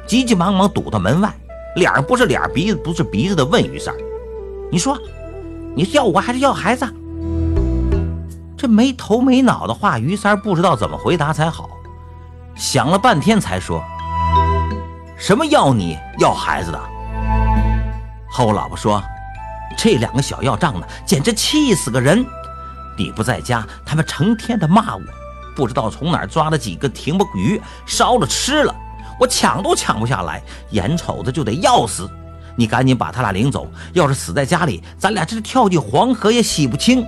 急急忙忙堵到门外，脸不是脸鼻子不是鼻子的问于三：你说你是要我还是要孩子？这没头没脑的话，于三不知道怎么回答才好，想了半天才说：什么要你要孩子的？后老婆说：这2个小要账的简直气死个人，你不在家，他们成天的骂我，不知道从哪儿抓了几个停泊鱼烧了吃了，我抢都抢不下来，眼瞅着就得要死，你赶紧把他俩领走，要是死在家里，咱俩这跳进黄河也洗不清。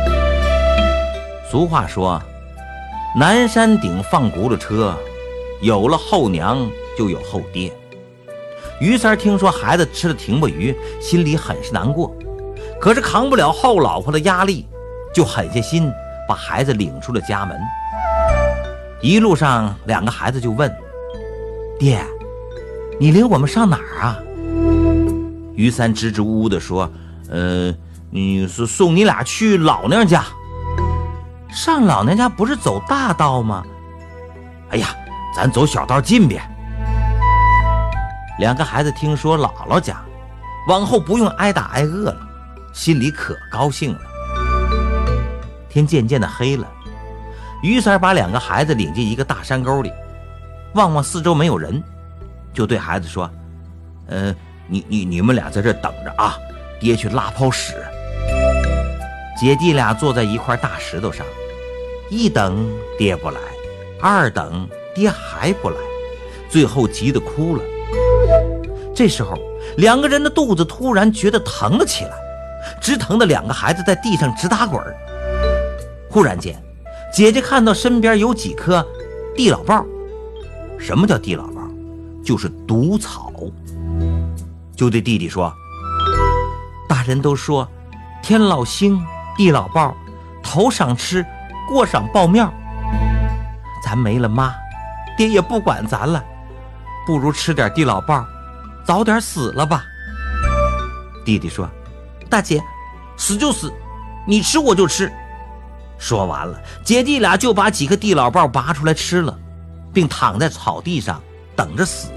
俗话说，南山顶放轱辘车，有了后娘就有后爹。于三听说孩子吃了停泊鱼，心里很是难过，可是扛不了后老婆的压力，就狠下心把孩子领出了家门。一路上2个孩子就问：爹，你领我们上哪儿啊？于三支支吾吾地说：你是送你俩去老娘家。上老娘家不是走大道吗？哎呀，咱走小道近边。2个孩子听说姥姥家，往后不用挨打挨饿了，心里可高兴了。天渐渐的黑了，于三把2个孩子领进一个大山沟里，望望四周没有人，就对孩子说：你们俩在这等着啊，爹去拉泡屎。姐弟俩坐在一块大石头上，一等爹不来，2等爹还不来，最后急得哭了。这时候2个人的肚子突然觉得疼了起来，直疼的2个孩子在地上直打滚。忽然间，姐姐看到身边有几棵地老豹。什么叫地老豹？就是毒草。就对弟弟说：大人都说天老星地老豹，头上吃过上报庙，咱没了妈，爹也不管咱了，不如吃点地老豹，早点死了吧。弟弟说：大姐，死就死，你吃我就吃。说完了，姐弟俩就把几个地老豹拔出来吃了，并躺在草地上等着死。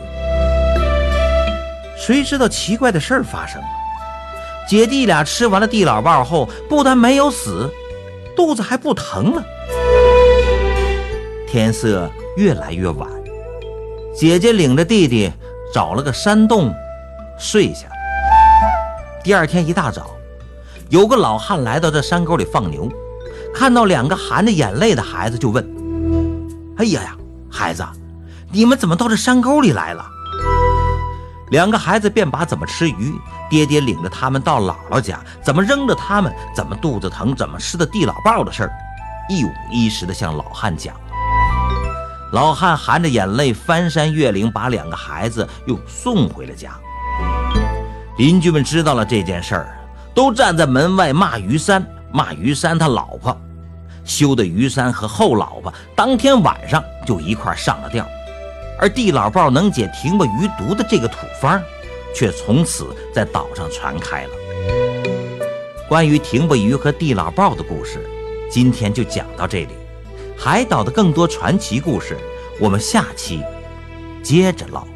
谁知道奇怪的事儿发生了，姐弟俩吃完了地老豹后，不但没有死，肚子还不疼了。天色越来越晚，姐姐领着弟弟找了个山洞睡下了。第2天一大早，有个老汉来到这山沟里放牛，看到2个含着眼泪的孩子，就问：哎呀，孩子，你们怎么到这山沟里来了？2个孩子便把怎么吃鱼，爹爹领着他们到姥姥家，怎么扔着他们，怎么肚子疼，怎么吃的地老豹的事儿，一五一十地向老汉讲。老汉含着眼泪翻山越岭，把2个孩子又送回了家。邻居们知道了这件事儿，都站在门外骂于三，骂于三他老婆，羞得于三和后老婆当天晚上就一块上了吊。而地老豹能解停泊鱼毒的这个土方，却从此在岛上传开了。关于停泊鱼和地老豹的故事，今天就讲到这里。海岛的更多传奇故事，我们下期接着唠。